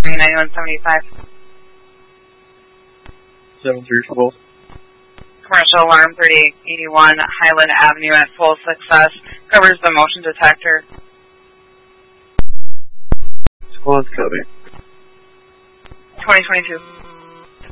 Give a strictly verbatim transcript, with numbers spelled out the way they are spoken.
three ninety-one seventy-five. seven three full. Commercial alarm thirty-eight eighty-one Highland Avenue at full success. Covers the motion detector. Squad's copy. twenty twenty-two.